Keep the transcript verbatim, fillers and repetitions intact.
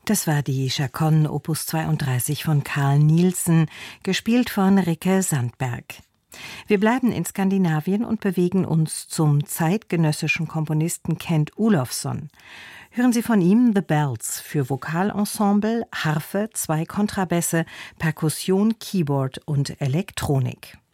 Das war die Chaconne Opus zweiunddreißig von Carl Nielsen, gespielt von Rikke Sandberg. Wir bleiben in Skandinavien und bewegen uns zum zeitgenössischen Komponisten Kent Olofsson. Hören Sie von ihm The Bells für Vokalensemble, Harfe, zwei Kontrabässe, Perkussion, Keyboard und Elektronik.